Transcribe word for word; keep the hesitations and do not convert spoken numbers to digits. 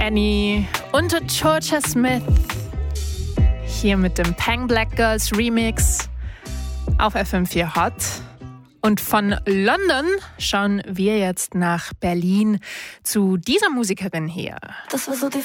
Annie und Georgia Smith. Hier mit dem Pang Black Girls Remix auf F M vier Hot. Und von London schauen wir jetzt nach Berlin zu dieser Musikerin hier. Das war so die